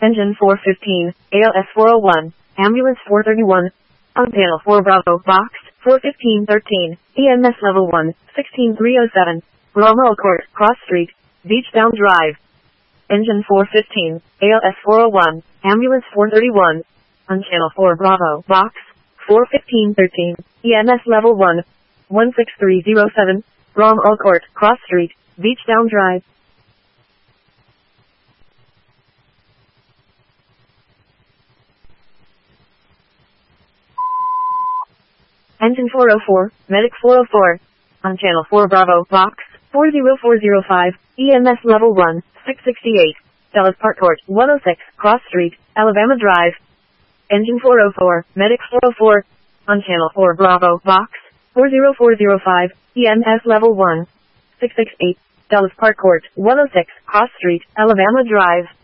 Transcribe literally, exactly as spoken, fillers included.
Engine four fifteen, A L S four oh one, Ambulance four thirty-one, on panel four Bravo, box, four fifteen thirteen, E M S level one, sixteen three oh seven, Balmoral Court, Cross Street, Beachdown Drive. Engine four fifteen, A L S four oh one, Ambulance four thirty-one, on channel four Bravo, box, four fifteen thirteen, E M S level one, one six three oh seven, Balmoral Court, Cross Street, Beachdown Drive. Engine four oh four, Medic four oh four, on channel four Bravo, box, four oh four oh five, E M S level one, six sixty-eight, Dallas Park Court, one oh six, Cross Street, Alabama Drive. Engine four oh four, Medic four oh four, on channel four Bravo, box, four oh four oh five, E M S level one, six sixty-eight, Dallas Park Court, one oh six, Cross Street, Alabama Drive.